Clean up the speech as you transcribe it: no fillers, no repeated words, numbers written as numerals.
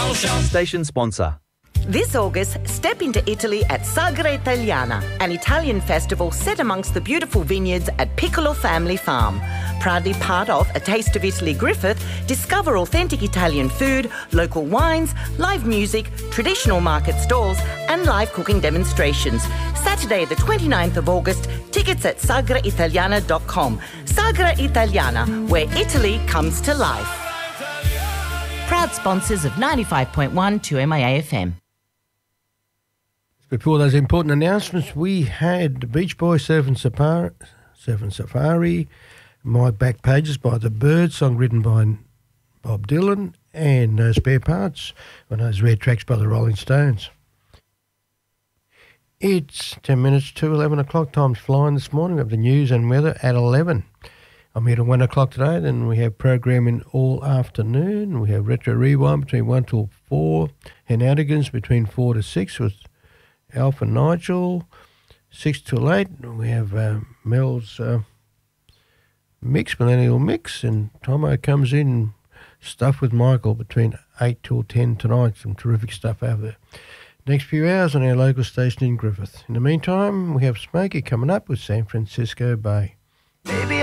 Station sponsor. This August, step into Italy at Sagra Italiana, an Italian festival set amongst the beautiful vineyards at Piccolo Family Farm. Proudly part of A Taste of Italy Griffith, discover authentic Italian food, local wines, live music, traditional market stalls and live cooking demonstrations. Saturday the 29th of August, tickets at sagraitaliana.com. Sagra Italiana, where Italy comes to life. Proud sponsors of 95.1 2MIA FM. Before those important announcements, we had the Beach Boys Surfing Safari, My Back Pages by The Birds, song written by Bob Dylan, and Spare Parts, one of those rare tracks by the Rolling Stones. It's 10 minutes to 11 o'clock. Time's flying this morning. We have the news and weather at 11. I'm here at 1 o'clock today. Then we have programming all afternoon. We have Retro Rewind between 1 till 4. Henanigans between 4 to 6 with Alf and Nigel. 6 till 8. We have Mel's Millennial Mix. And Tomo comes in, stuff with Michael between 8 till 10 tonight. Some terrific stuff over there. Next few hours on our local station in Griffith. In the meantime, we have Smokey coming up with San Francisco Bay. Baby,